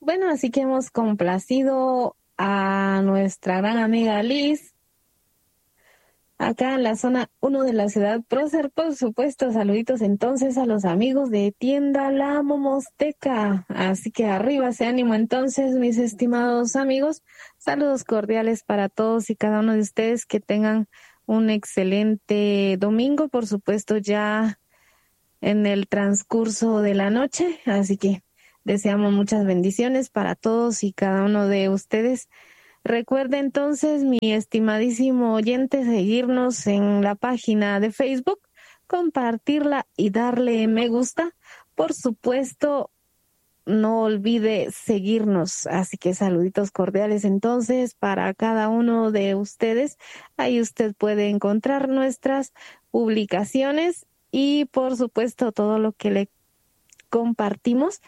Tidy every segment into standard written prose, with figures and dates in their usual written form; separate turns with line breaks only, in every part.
Bueno, así que hemos complacido a nuestra gran amiga Liz, acá en la zona 1 de la ciudad Prócer. Por supuesto, saluditos entonces a los amigos de Tienda La Momosteca. Así que arriba ese ánimo entonces, mis estimados amigos. Saludos cordiales para todos y cada uno de ustedes, que tengan un excelente domingo, por supuesto, ya en el transcurso de la noche. Así que deseamos muchas bendiciones para todos y cada uno de ustedes. Recuerde entonces, mi estimadísimo oyente, seguirnos en la página de Facebook, compartirla y darle me gusta. Por supuesto, no olvide seguirnos. Así que saluditos cordiales entonces para cada uno de ustedes. Ahí usted puede encontrar nuestras publicaciones y por supuesto todo lo que le compartimos,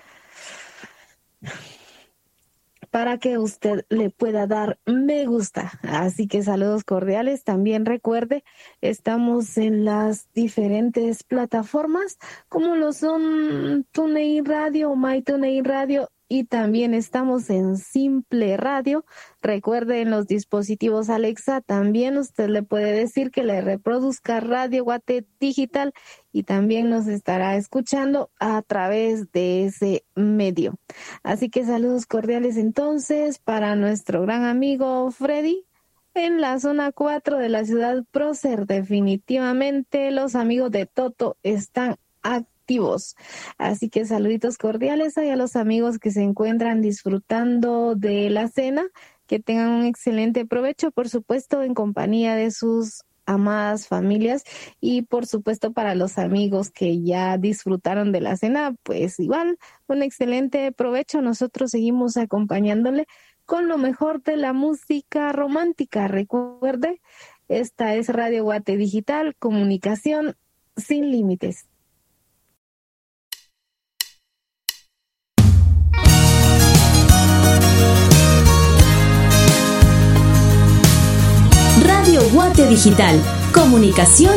para que usted le pueda dar me gusta. Así que saludos cordiales. También recuerde, estamos en las diferentes plataformas, como lo son TuneIn Radio, MyTuneIn Radio, y también estamos en Simple Radio. Recuerde, en los dispositivos Alexa también usted le puede decir que le reproduzca Radio Guate Digital y también nos estará escuchando a través de ese medio. Así que saludos cordiales entonces para nuestro gran amigo Freddy en la zona 4 de la ciudad Prócer. Definitivamente los amigos de Toto están activos. Así que saluditos cordiales a los amigos que se encuentran disfrutando de la cena. Que tengan un excelente provecho, por supuesto, en compañía de sus amadas familias, y por supuesto para los amigos que ya disfrutaron de la cena, pues igual un excelente provecho. Nosotros seguimos acompañándole con lo mejor de la música romántica. Recuerde, esta es Radio Guate Digital, comunicación sin límites.
Radio Guate Digital, comunicación